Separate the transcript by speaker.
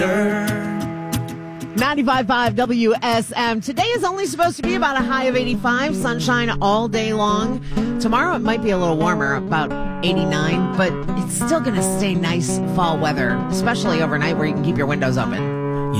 Speaker 1: 95.5 WSM. Today is only supposed to be about a high of 85, sunshine all day long. Tomorrow it might be a little warmer, about 89, but it's still going to stay nice fall weather, especially overnight where you can keep your windows open.